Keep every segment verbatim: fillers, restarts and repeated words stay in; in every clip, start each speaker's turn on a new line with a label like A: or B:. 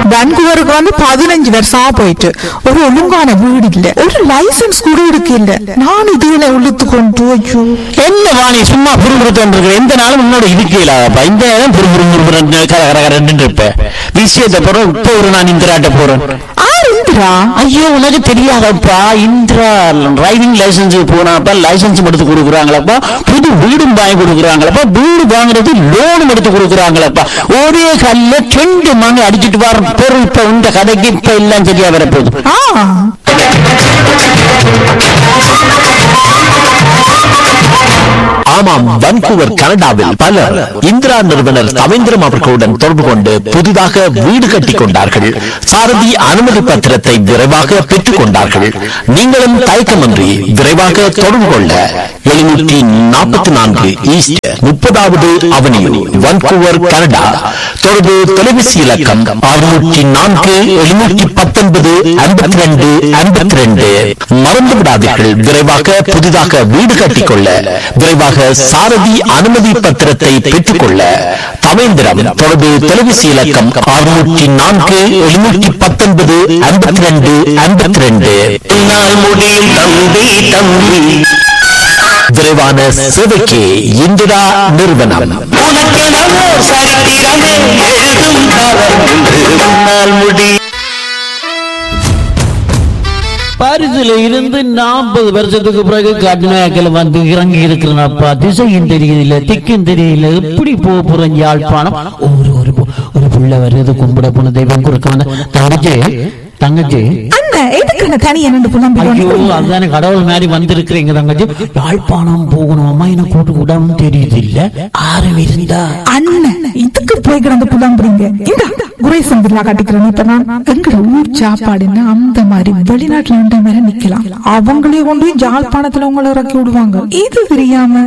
A: வான்கூவருக்கு வந்து பதினஞ்சு வருஷமா போயிட்டு ஒரு ஒழுங்கான வீடு இல்ல, ஒரு லைசன்ஸ் கூட இருக்கு இல்ல. நான் இதுல உள்ளுத்து கொண்டு ஐயோ
B: என்ன வாணி சும்மா புரிபுறுத்தோன்று எந்த நாளும் முன்னோட இருக்கலாப்பா. இந்த நேரம் புரிபுறு கரகரன்னு இருப்ப விஷயத்தை போறோம். இப்போ ஒரு நான் இந்திராட்ட போறேன்.
A: இந்திரா?
B: ஐயோ உனக்கு தெரியாதப்பா, இந்திரா டிரைவிங் லைசன்ஸ் போனாப்பா லைசன்ஸ் எடுத்து கொடுக்குறாங்களப்பா, புது வீடும் வாங்கி கொடுக்குறாங்களப்பா, வீடு வாங்குறது லோனும் எடுத்து கொடுக்குறாங்களப்பா. ஒரே கல்ல ரெண்டு மாங்க அடிச்சுட்டு வர பொருள் இப்ப இந்த கதைக்கு இப்ப எல்லாம் சரியா வரப்போகுது. ஆமாம், வான்கூவர் கனடாவில் பலர் இந்திரா நிறுவனர் தவேந்திரம் அவர்களுடன் தொடர்பு கொண்டு புதிதாக வீடு கட்டிக் கொண்டார்கள். சாரதி அனுமதி பத்திரத்தை விரைவாக பெற்றுக் கொண்டார்கள். நீங்களும் தயக்கமின்றி விரைவாக தொடர்பு கொள்ள எழுநூற்றி நாற்பத்தி நான்கு ஈஸ்ட் முப்பதாவது அவனியூ, வான்கூவர் கனடா. தொடர்பு தொலைபேசி இலக்கம் அறுநூற்றி நான்கு எழுநூற்றி பத்தொன்பது ஐம்பத்தி ரெண்டு ஐம்பத்தி ரெண்டு. மறந்து விடாதீர்கள், விரைவாக புதிதாக வீடு கட்டிக்கொள்ள விரைவாக சாரதி அனுமதி பத்திரத்தை பெற்றுக்கொள்ள தவேந்திரம். தொடர்பு தொலைபேசி இலக்கம் அறுநூற்றி நான்கு எழுநூற்றி பத்தொன்பது ஐம்பத்தி ரெண்டு ஐம்பத்தி ரெண்டு. முடியும் தம்பி தம்பி, விரைவான சேவைக்கு இந்திரா நிறுவனம்.
C: பாரிஸ்ல இருந்து நாற்பது வருஷத்துக்கு பிறகு கடுமையாக்கல வந்து இறங்கி இருக்கிறனப்பா. திசையும் தெரியல, திக்கும் தெரியல, எப்படி போக போறேன் யாழ்ப்பாணம். ஒரு ஒரு ஒரு புள்ள வருது, கும்பிட போன தெய்வம் குறுக்க வந்த தங்கச்சி தங்கச்சி அதான கடவுள் மாதிரி வந்திருக்கிறீங்க தங்கச்சி. யாழ்ப்பாணம் போகணும் அம்மா, எனக்கு கூட்டு கூடாம தெரியுது இல்ல ஆறு இருந்தா
A: அண்ணன் இதுக்கு போய் கிடந்து புலம்புறீங்க. இந்த குரேசன் பில்லா கட்டிக்கிறேன். எங்க ஊர் சாப்பாடுன்னா அந்த மாதிரி வெளிநாட்டுல இருந்த மாதிரி நிக்கலாம். அவங்களே கொண்டு போய் யாழ்ப்பாணத்துல உங்களை இறக்கி விடுவாங்க. இது தெரியாம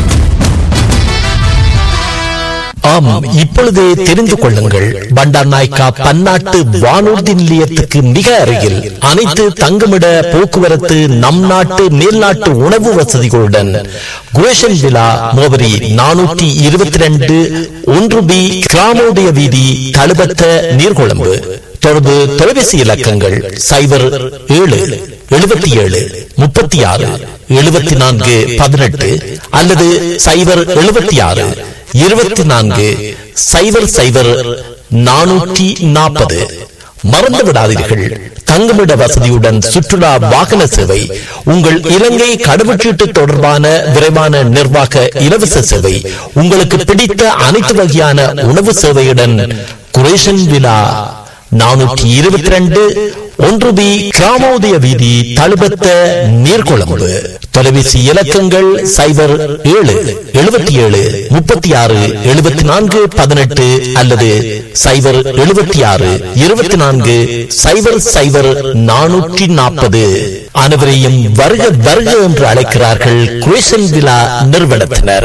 D: ஆமாம், இப்பொழுதே தெரிந்து கொள்ளுங்கள். பண்டார் நாயக்கா பன்னாட்டு வானூர்தி நிலையத்துக்கு மிக அருகில் அனைத்து தங்குமிட போக்குவரத்து நம் நாட்டு மேல்நாட்டு உணவு வசதிகளுடன் குரேஷன் விழா மோபரி நானூற்றி இருபத்தி ரெண்டு ஒன்று பி கிராமோதய வீதி தழுபத்த நீர்கொழும்பு. தொடர்பு தொலைபேசி இலக்கங்கள் சைபர் ஏழு எழுபத்தி ஏழு முப்பத்தி ஆறு எழுபத்தி நான்கு பதினெட்டு அல்லது சைபர் எழுபத்தி ஆறு இருபத்தி நான்கு சைபர் சைபர் நானூற்றி நாற்பது. மறந்து விடாதீர்கள், தங்குமிட வசதியுடன் சுற்றுலா வாகன சேவை, உங்கள் இலங்கை கடவுச்சீட்டு தொடர்பான விரைவான நிர்வாக இலவச சேவை, உங்களுக்கு பிடித்த அனைத்து வகையான உணவு சேவையுடன் குரேஷன் விழா நானூற்றி இருபத்தி ரெண்டு ஒன்று பி கிராமோதய வீதி தழுபத்த நீர்கொழும்பு. தொலைபேசி இலக்கங்கள் சைபர் ஏழு எழுபத்தி ஏழு முப்பத்தி ஆறு எழுபத்தி நான்கு பதினெட்டு அல்லது சைபர் எழுபத்தி ஆறு இருபத்தி நான்கு சைபர் சைபர் நானூற்றி நாற்பது. அனைவரையும் வருக வருக என்று அழைக்கிறார்கள் குரேஷன் விழா நிறுவனத்தினர்.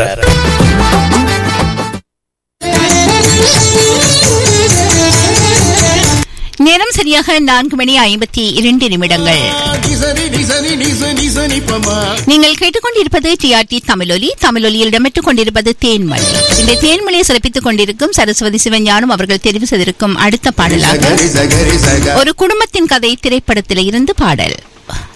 E: நேரம் சரியாக நான்கு மணி ஐம்பத்தி இரண்டு நிமிடங்கள். நீங்கள் கேட்டுக்கொண்டிருப்பது டிஆர்டி தமிழொலி. தமிழொலியில் இடம்பெற்றுக் கொண்டிருப்பது தேன்மொழி. இந்த தேன்மொழியை சிறப்பித்துக் கொண்டிருக்கும் சரஸ்வதி சிவஞானம் அவர்கள் தெரிவு செய்திருக்கும் அடுத்த பாடலாக ஒரு குடும்பத்தின் கதை திரைப்படத்தில் இருந்து பாடல்.